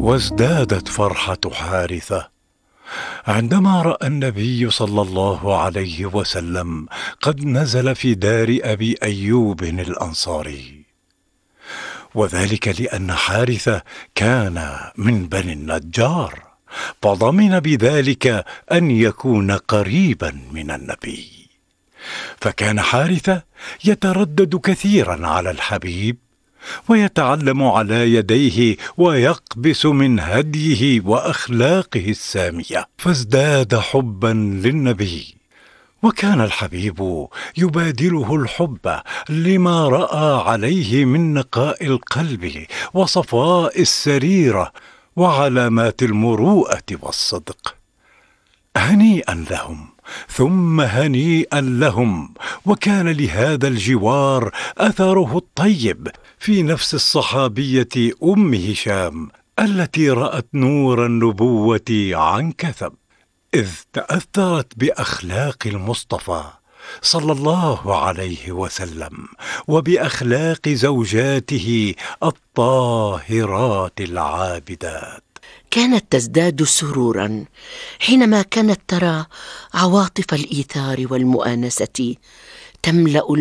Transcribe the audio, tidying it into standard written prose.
وازدادت فرحة حارثة عندما رأى النبي صلى الله عليه وسلم قد نزل في دار أبي أيوب الأنصاري، وذلك لأن حارثة كان من بني النجار، فضمن بذلك أن يكون قريبا من النبي. فكان حارثة يتردد كثيرا على الحبيب، ويتعلم على يديه ويقبس من هديه وأخلاقه السامية، فازداد حبا للنبي. وكان الحبيب يبادله الحب لما رأى عليه من نقاء القلب وصفاء السريرة وعلامات المروءة والصدق. هنيئا لهم ثم هنيئا لهم، وكان لهذا الجوار أثره الطيب في نفس الصحابية أم هشام التي رأت نور النبوة عن كثب، إذ تأثرت بأخلاق المصطفى صلى الله عليه وسلم وبأخلاق زوجاته الطاهرات العابدات. كانت تزداد سرورا حينما كانت ترى عواطف الإيثار والمؤانسة تملأ